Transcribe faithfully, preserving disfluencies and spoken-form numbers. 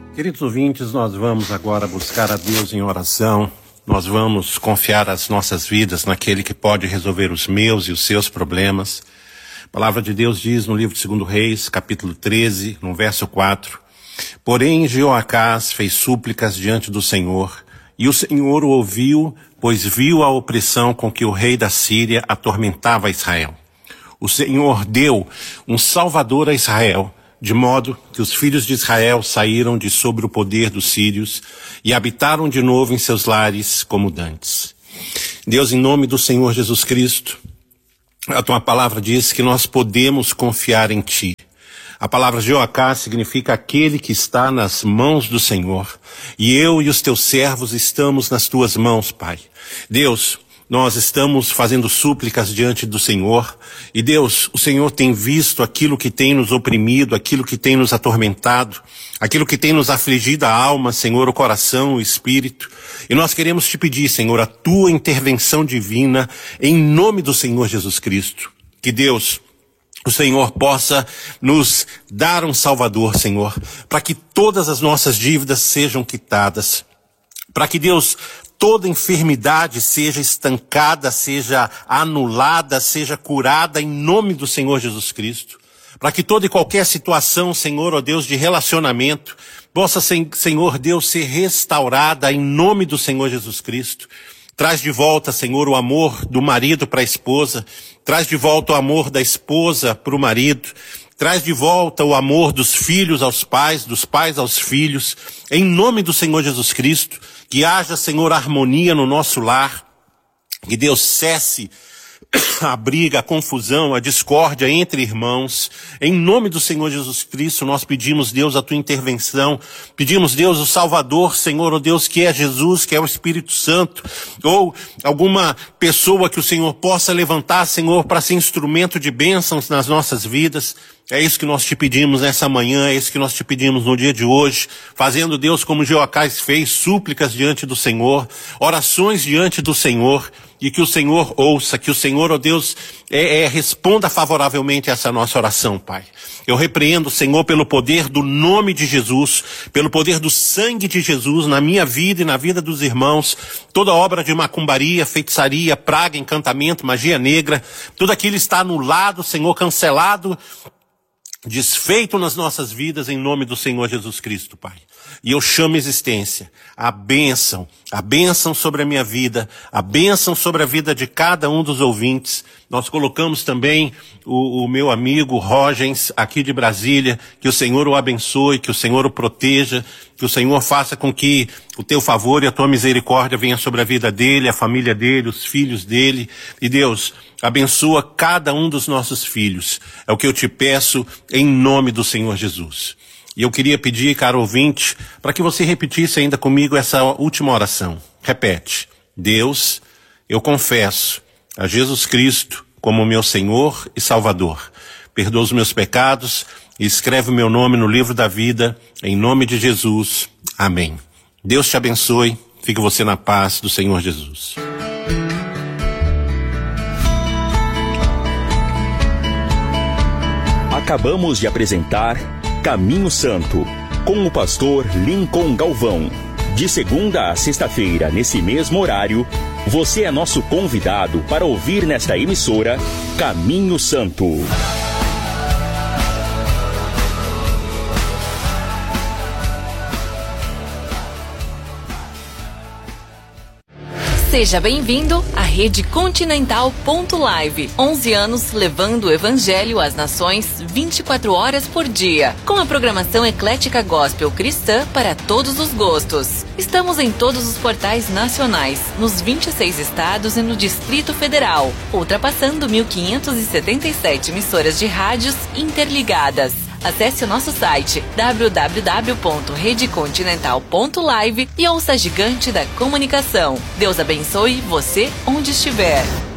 Queridos ouvintes, nós vamos agora buscar a Deus em oração. Nós vamos confiar as nossas vidas naquele que pode resolver os meus e os seus problemas. A palavra de Deus diz no livro de Segundo Reis, capítulo treze, no verso quatro: Porém, Jeoacás fez súplicas diante do Senhor, e o Senhor o ouviu, pois viu a opressão com que o rei da Síria atormentava Israel. O Senhor deu um salvador a Israel, de modo que os filhos de Israel saíram de sobre o poder dos sírios e habitaram de novo em seus lares como dantes. Deus, em nome do Senhor Jesus Cristo, a tua palavra diz que nós podemos confiar em ti. A palavra Jeoacás significa aquele que está nas mãos do Senhor. E eu e os teus servos estamos nas tuas mãos, Pai. Deus, nós estamos fazendo súplicas diante do Senhor. E Deus, o Senhor tem visto aquilo que tem nos oprimido, aquilo que tem nos atormentado, aquilo que tem nos afligido a alma, Senhor, o coração, o espírito. E nós queremos te pedir, Senhor, a tua intervenção divina em nome do Senhor Jesus Cristo. Que Deus, o Senhor possa nos dar um Salvador, Senhor, para que todas as nossas dívidas sejam quitadas, para que Deus, toda enfermidade seja estancada, seja anulada, seja curada em nome do Senhor Jesus Cristo, para que toda e qualquer situação, Senhor, ó Deus, de relacionamento, possa, Senhor Deus, ser restaurada em nome do Senhor Jesus Cristo. Traz de volta, Senhor, o amor do marido para a esposa. Traz de volta o amor da esposa para o marido. Traz de volta o amor dos filhos aos pais, dos pais aos filhos. Em nome do Senhor Jesus Cristo, que haja, Senhor, harmonia no nosso lar. Que Deus cesse a briga, a confusão, a discórdia entre irmãos. Em nome do Senhor Jesus Cristo, nós pedimos, Deus, a tua intervenção. Pedimos, Deus, o Salvador, Senhor, ó Deus, que é Jesus, que é o Espírito Santo, ou alguma pessoa que o Senhor possa levantar, Senhor, para ser instrumento de bênçãos nas nossas vidas. É isso que nós te pedimos nessa manhã, é isso que nós te pedimos no dia de hoje, fazendo, Deus, como Jeoacás fez, súplicas diante do Senhor, orações diante do Senhor, e que o Senhor ouça, que o Senhor, ó Deus, é, é, responda favoravelmente a essa nossa oração, Pai. Eu repreendo, Senhor, pelo poder do nome de Jesus, pelo poder do sangue de Jesus na minha vida e na vida dos irmãos, toda obra de macumbaria, feitiçaria, praga, encantamento, magia negra, tudo aquilo está anulado, Senhor, cancelado, desfeito nas nossas vidas em nome do Senhor Jesus Cristo, Pai. E eu chamo a existência, a bênção, a bênção sobre a minha vida, a bênção sobre a vida de cada um dos ouvintes. Nós colocamos também o, o meu amigo Rogens aqui de Brasília, que o Senhor o abençoe, que o Senhor o proteja, que o Senhor faça com que o teu favor e a tua misericórdia venha sobre a vida dele, a família dele, os filhos dele. E Deus, abençoa cada um dos nossos filhos. É o que eu te peço em nome do Senhor Jesus. E eu queria pedir, caro ouvinte, para que você repetisse ainda comigo essa última oração. Repete: Deus, eu confesso a Jesus Cristo como meu Senhor e Salvador. Perdoa os meus pecados e escreve o meu nome no livro da vida, em nome de Jesus. Amém. Deus te abençoe. Fique você na paz do Senhor Jesus. Acabamos de apresentar Caminho Santo, com o pastor Lincoln Galvão. De segunda a sexta-feira, nesse mesmo horário, você é nosso convidado para ouvir nesta emissora Caminho Santo. Seja bem-vindo à Rede Continental ponto live. onze anos levando o Evangelho às nações vinte e quatro horas por dia. Com a programação eclética gospel cristã para todos os gostos. Estamos em todos os portais nacionais, nos vinte e seis estados e no Distrito Federal, ultrapassando mil quinhentas e setenta e sete emissoras de rádios interligadas. Acesse o nosso site w w w ponto rede continental ponto live e ouça a gigante da comunicação. Deus abençoe você onde estiver.